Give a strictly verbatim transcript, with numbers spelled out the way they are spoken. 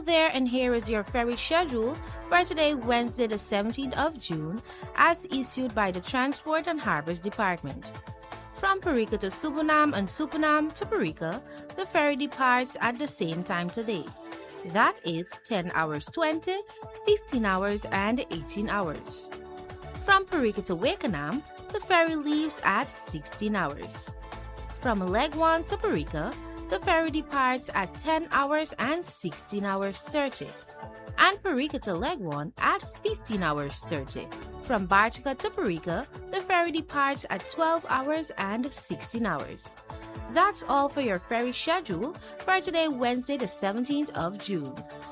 there, and here is your ferry schedule for today, Wednesday, the seventeenth of June, as issued by the Transport and Harbors Department. From Parika to Supunam and Supunam to Parika, the ferry departs at the same time today. That is ten hours twenty, fifteen hours, and eighteen hours. From Parika to Wakenham, the ferry leaves at sixteen hours. From Legwan to Parika, the ferry departs at ten hours and sixteen hours thirty. And Parika to Legwan at fifteen hours thirty. From Bartica to Parika, the ferry departs at twelve hours and sixteen hours. That's all for your ferry schedule for today, Wednesday, the seventeenth of June.